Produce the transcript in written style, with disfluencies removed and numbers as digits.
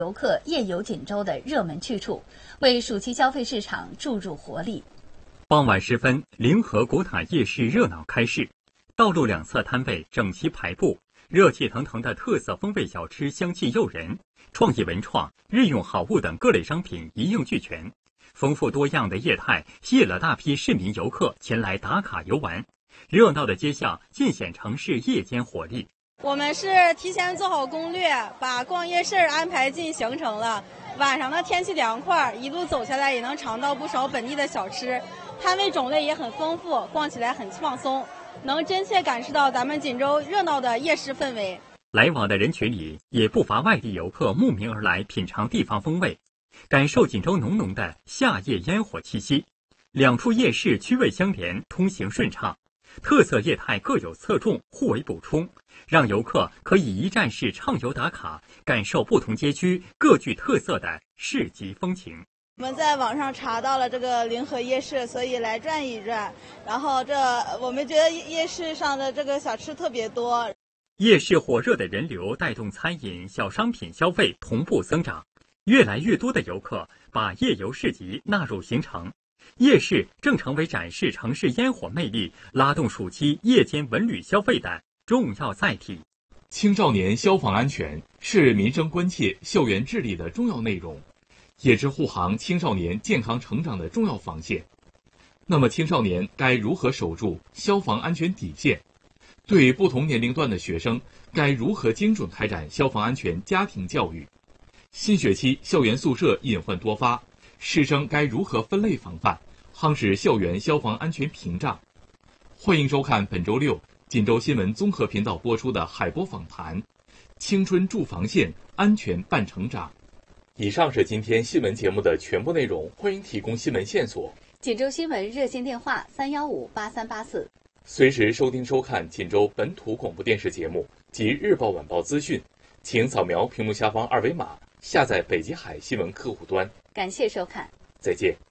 游客夜游锦州的热门去处，为暑期消费市场注入活力。 傍晚时分，临河古塔夜市热闹开市，道路两侧摊位整齐排布，热气腾腾的特色风味小吃香气诱人，创意文创、日用好物等各类商品一应俱全，丰富多样的业态吸引了大批市民游客前来打卡游玩。热闹的街巷尽显城市夜间活力。 我们是提前做好攻略，把逛夜市安排进行程了。晚上的天气凉快，一路走下来也能尝到不少本地的小吃，摊位种类也很丰富，逛起来很放松，能真切感受到咱们锦州热闹的夜市氛围。 来往的人群里也不乏外地游客慕名而来品尝地方风味，感受锦州浓浓的夏夜烟火气息。两处夜市区位相连，通行顺畅，特色业态各有侧重，互为补充，让游客可以一站式畅游打卡，感受不同街区各具特色的市集风情。 我们在网上查到了这个临河夜市，所以来转一转。然后我们觉得夜市上的这个小吃特别多。 夜市火热的人流带动餐饮、小商品消费同步增长，越来越多的游客把夜游市集纳入行程。夜市正成为展示城市烟火魅力、拉动暑期夜间文旅消费的重要载体。 青少年消防安全是民生关切、校园治理的重要内容，也是护航青少年健康成长的重要防线。那么，青少年该如何守住消防安全底线？对不同年龄段的学生，该如何精准开展消防安全家庭教育？新学期校园宿舍隐患多发，师生该如何分类防范，夯实校园消防安全屏障？欢迎收看本周六锦州新闻综合频道播出的海波访谈，青春驻防线，安全伴成长。以上是今天新闻节目的全部内容，欢迎提供新闻线索。 锦州新闻热线电话3158384， 随时收听收看锦州本土广播电视节目及日报晚报资讯，请扫描屏幕下方二维码下载北极海新闻客户端。 感谢收看， 再见。